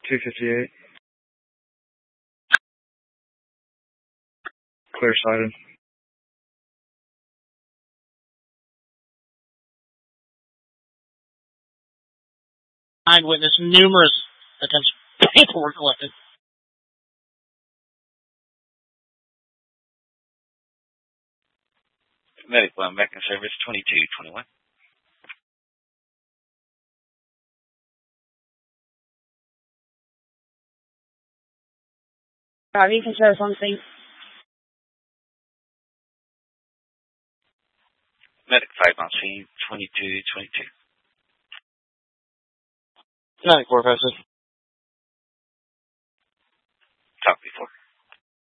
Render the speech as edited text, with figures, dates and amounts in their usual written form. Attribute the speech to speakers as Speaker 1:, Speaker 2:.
Speaker 1: 258. Clear sighted.
Speaker 2: Witness numerous attempts paperwork collected.
Speaker 3: Medic 1, American Service 2221.
Speaker 4: You can show something.
Speaker 3: Medic 5 on scene 2222.
Speaker 2: Medic 456.